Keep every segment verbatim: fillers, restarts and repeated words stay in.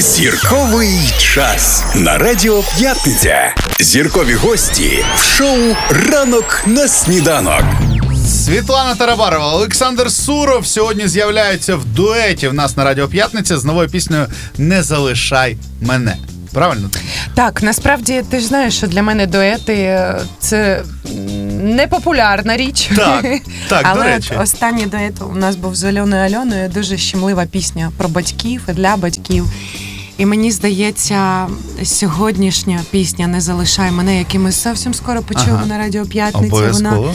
Зірковий час на Радіо П'ятниця. Зіркові гості в шоу «Ранок на сніданок». Світлана Тарабарова, Олександр Суров сьогодні з'являються в дуеті в нас на Радіо П'ятниця з новою піснею «Не залишай мене». Правильно? Так, насправді ти ж знаєш, що для мене дуети – це непопулярна річ. Так, так, але до речі. останній дует у нас був з Альоною Альоною, дуже щемлива пісня про батьків і для батьків. І мені здається, сьогоднішня пісня «Не залишай мене», яку ми зовсім скоро почуємо ага. на Радіо П'ятниця, вона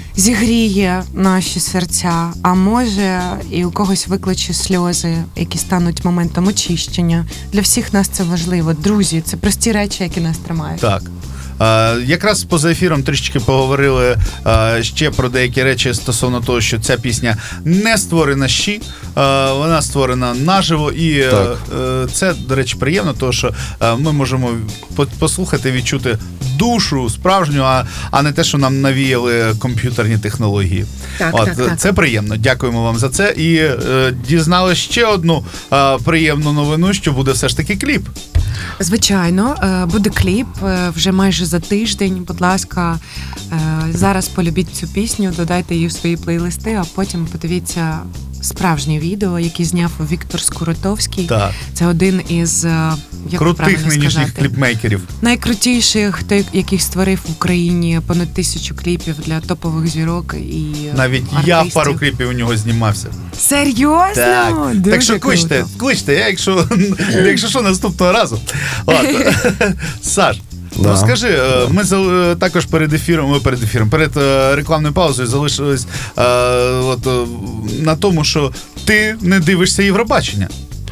зігріє наші серця, а може і у когось викличе сльози, які стануть моментом очищення. Для всіх нас це важливо. Друзі, це прості речі, які нас тримають. Так. Uh, якраз поза ефіром трішечки поговорили uh, ще про деякі речі стосовно того, що ця пісня не створена щі, uh, вона створена наживо, і uh, uh, це, до речі, приємно, тому що uh, ми можемо послухати, відчути душу справжню, а, а не те, що нам навіяли комп'ютерні технології. Так, От, так, так. Це приємно, дякуємо вам за це. І uh, дізнали ще одну uh, приємну новину, що буде все ж таки кліп. Звичайно, буде кліп вже майже за тиждень. Будь ласка, зараз полюбіть цю пісню, додайте її в свої плейлисти, а потім подивіться справжнє відео, яке зняв Віктор Скуратовський. Так. Це один із, як крутих нинішніх кліпмейкерів. Найкрутіших, той, яких створив в Україні понад тисячу кліпів для топових зірок і навіть артистів. Я в пару кліпів у нього знімався. Серйозно? Так, дуже так що кличте, круто. кличте, я якщо, якщо що, наступного разу. Ладно. Саш, да. Розкажи, ми також перед ефіром, перед ефіром, перед рекламною паузою залишились от, на тому, що ти не дивишся Євробачення.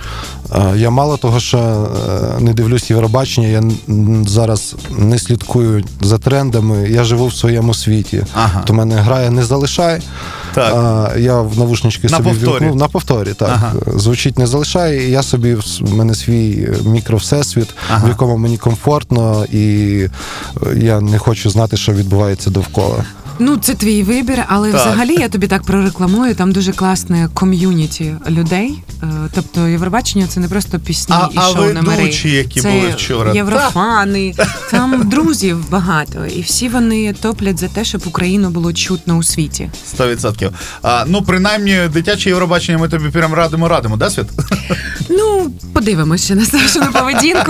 Я мало того, що не дивлюсь Євробачення, я зараз не слідкую за трендами, я живу в своєму світі. Ага. То мене грає «Не залишай», так. А, я в навушнички на собі повторі. ввімкнув, на повторі, так. Ага. Звучить «Не залишай», і я собі, в мене свій мікровсесвіт, ага. в якому мені комфортно, і я не хочу знати, що відбувається довкола. Ну, це твій вибір, але так. взагалі я тобі так прорекламую, там дуже класне ком'юніті людей. Тобто Євробачення – це не просто пісні а, і шоу-номери. А ведучі, які це були вчора. єврофани, там друзів багато. І всі вони топлять за те, щоб Україну було чутно у світі. Сто відсотків. Ну, принаймні, дитяче Євробачення ми тобі прям радимо-радимо, да, Світ? Ну, подивимося на Сашину поведінку.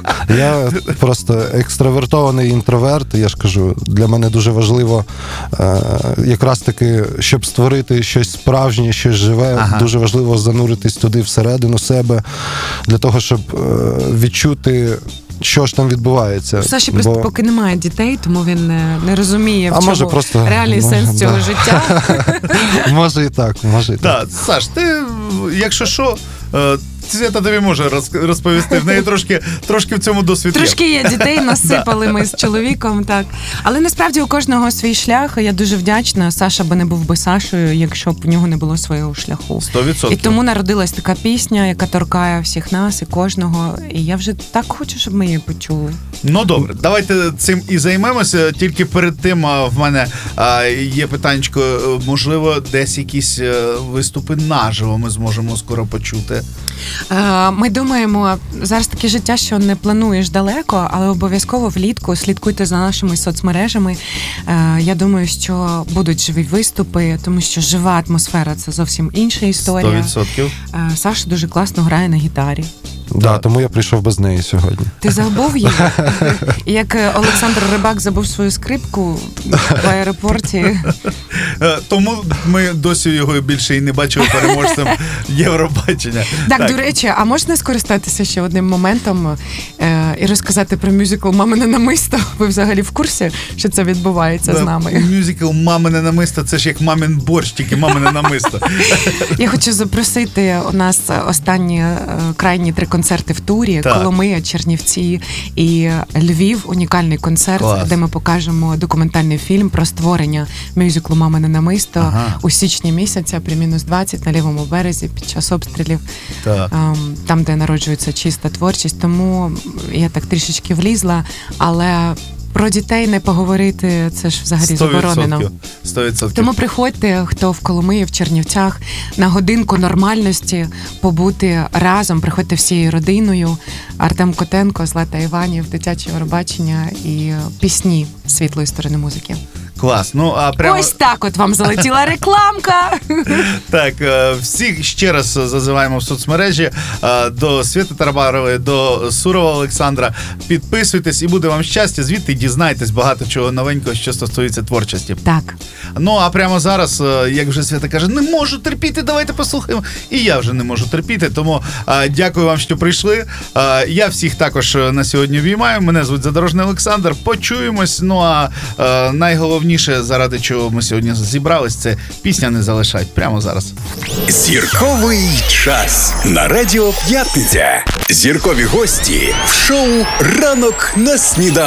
Я просто екстравертований інтроверт, я ж кажу, для мене дуже важливо якраз таки, щоб створити щось справжнє, щось живе, ага. дуже важливо зануритись туди всередину себе, для того, щоб відчути, що ж там відбувається. У Саші просто бо... поки немає дітей, тому він не, не розуміє, в а чому може просто... реальний може, сенс цього да. життя. Може і так, може і так. Так, Саш, ти, якщо що, Свята тобі може розповісти. В неї трошки, трошки в цьому досвід є. Трошки є дітей, насипали ми з чоловіком, так. Але насправді у кожного свій шлях, я дуже вдячна. Саша би не був би Сашою, якщо б у нього не було свого шляху. Сто відсотків. І тому народилась така пісня, яка торкає всіх нас і кожного. І я вже так хочу, щоб ми її почули. Ну, добре, давайте цим і займемося. Тільки перед тим в мене є питанечко, можливо, десь якісь виступи наживо ми зможемо скоро почути. Ми думаємо, зараз таке життя, що не плануєш далеко, але обов'язково влітку слідкуйте за нашими соцмережами. Я думаю, що будуть живі виступи, тому що жива атмосфера – це зовсім інша історія. Сто відсотків. Саша дуже класно грає на гітарі. Да, тому я прийшов без неї сьогодні. Ти забув її? Як Олександр Рибак забув свою скрипку в аеропорті. Тому ми досі його більше і не бачили переможцем Євробачення. Так, так, до речі, а можна скористатися ще одним моментом е- і розказати про мюзикл «Мамине намисто»? Ви взагалі в курсі, що це відбувається да, з нами? Мюзикл «Мамине намисто» – це ж як мамин борщ, тільки мамине намисто. Я хочу запросити у нас останні е- крайні три концерти в турі. Так. Коломия, Чернівці і Львів. Унікальний концерт, клас, де ми покажемо документальний фільм про створення мюзиклу «Мамине намисто» ага. у січні місяця при мінус двадцять на лівому березі під час обстрілів. Так. Там, де народжується чиста творчість. Тому я так трішечки влізла, але про дітей не поговорити, це ж взагалі сто відсотків. заборонено. сто відсотків. Тому приходьте, хто в Коломиї, в Чернівцях, на годинку нормальності побути разом, приходьте всією родиною. Артем Котенко, Злата Іванів, дитяче Євробачення і пісні світлої сторони музики. Клас. Ну, а прямо... Ось так от вам залетіла рекламка. Так, е, всіх ще раз зазиваємо в соцмережі, е, до Світи Тарабарової, до Сурова Олександра. Підписуйтесь і буде вам щастя. Звідти дізнайтесь багато чого новенького, що стосується творчості. Так. Ну, а прямо зараз, е, як вже Свята каже, не можу терпіти, давайте послухаємо. І я вже не можу терпіти, тому е, дякую вам, що прийшли. Е, я всіх також на сьогодні обіймаю. Мене звуть Задорожний Олександр. Почуємось. Ну, а е, найголовніше, заради чого ми сьогодні зібрались, це пісня «Не залишай» прямо зараз. Зірковий час на Радіо П'ятниця. Зіркові гості в шоу «Ранок на сніданок».